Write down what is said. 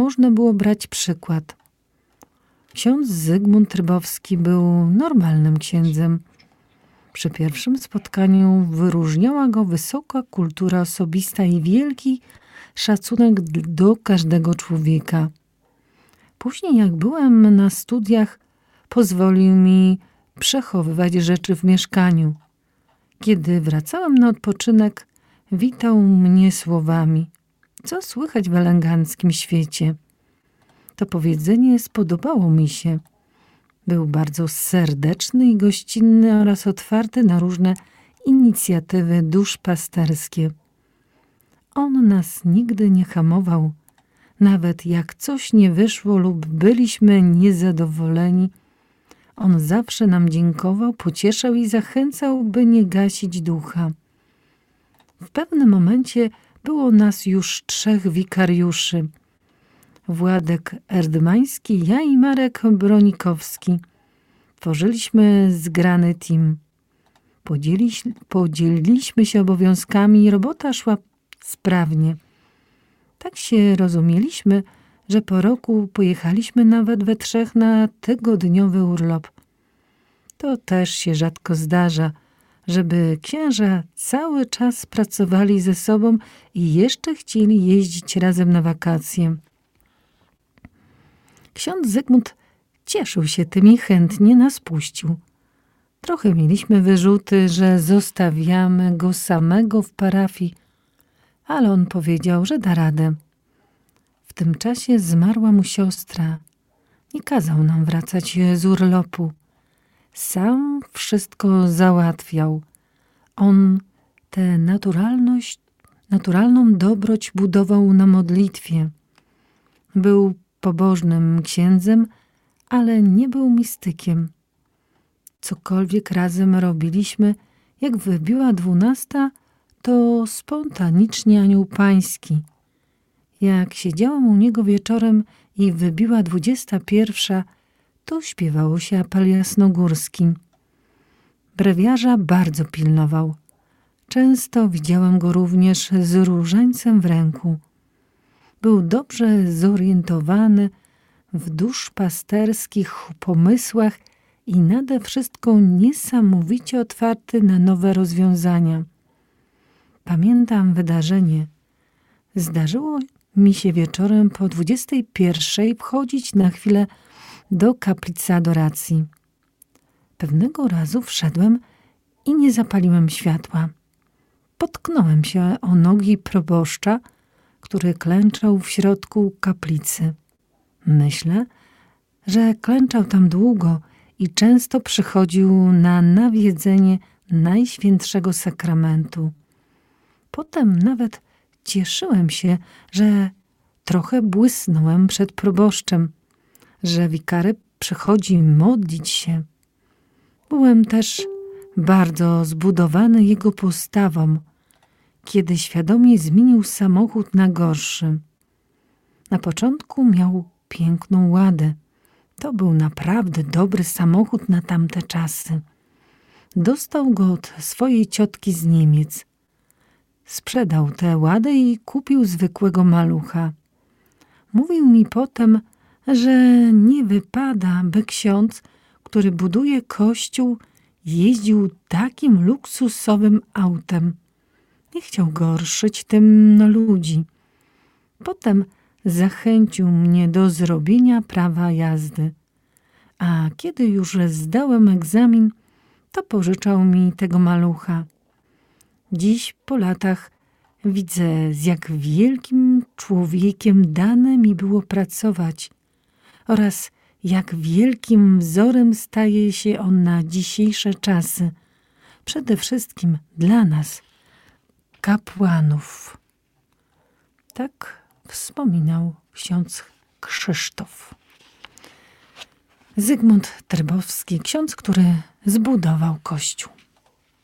można było brać przykład. Ksiądz Zygmunt Trybowski był normalnym księdzem. Przy pierwszym spotkaniu wyróżniała go wysoka kultura osobista i wielki szacunek do każdego człowieka. Później, jak byłem na studiach, pozwolił mi przechowywać rzeczy w mieszkaniu. Kiedy wracałem na odpoczynek, witał mnie słowami: co słychać w eleganckim świecie? To powiedzenie spodobało mi się. Był bardzo serdeczny i gościnny oraz otwarty na różne inicjatywy duszpasterskie. On nas nigdy nie hamował. Nawet jak coś nie wyszło lub byliśmy niezadowoleni, on zawsze nam dziękował, pocieszał i zachęcał, by nie gasić ducha. W pewnym momencie było nas już 3 wikariuszy. Władek Erdmański, ja i Marek Bronikowski. Tworzyliśmy zgrany team. Podzieliliśmy się obowiązkami i robota szła sprawnie. Tak się rozumieliśmy, że po roku pojechaliśmy nawet we 3 na tygodniowy urlop. To też się rzadko zdarza, żeby księża cały czas pracowali ze sobą i jeszcze chcieli jeździć razem na wakacje. Ksiądz Zygmunt cieszył się tym i chętnie nas puścił. Trochę mieliśmy wyrzuty, że zostawiamy go samego w parafii, ale on powiedział, że da radę. W tym czasie zmarła mu siostra. Nie kazał nam wracać z urlopu. Sam wszystko załatwiał. On tę naturalną dobroć budował na modlitwie. Był pobożnym księdzem, ale nie był mistykiem. Cokolwiek razem robiliśmy, jak wybiła 12, to spontanicznie anioł pański. Jak siedziałam u niego wieczorem i wybiła 21, to śpiewało się apel jasnogórski. Brewiarza bardzo pilnował. Często widziałam go również z różańcem w ręku. Był dobrze zorientowany w duszpasterskich pomysłach i nade wszystko niesamowicie otwarty na nowe rozwiązania. Pamiętam wydarzenie. Zdarzyło mi się wieczorem po 21 wchodzić na chwilę do kaplicy adoracji. Pewnego razu wszedłem i nie zapaliłem światła. Potknąłem się o nogi proboszcza, który klęczał w środku kaplicy. Myślę, że klęczał tam długo i często przychodził na nawiedzenie Najświętszego Sakramentu. Potem nawet cieszyłem się, że trochę błysnąłem przed proboszczem, że wikary przychodzi modlić się. Byłem też bardzo zbudowany jego postawą, kiedy świadomie zmienił samochód na gorszy. Na początku miał piękną Ładę. To był naprawdę dobry samochód na tamte czasy. Dostał go od swojej ciotki z Niemiec. Sprzedał tę Ładę i kupił zwykłego malucha. Mówił mi potem, że nie wypada, by ksiądz, który buduje kościół, jeździł takim luksusowym autem. Nie chciał gorszyć tym ludzi. Potem zachęcił mnie do zrobienia prawa jazdy. A kiedy już zdałem egzamin, to pożyczał mi tego malucha. Dziś po latach widzę, z jak wielkim człowiekiem dane mi było pracować oraz jak wielkim wzorem staje się on na dzisiejsze czasy. Przede wszystkim dla nas, kapłanów. Tak wspominał ksiądz Krzysztof. Zygmunt Trybowski, ksiądz, który zbudował Kościół.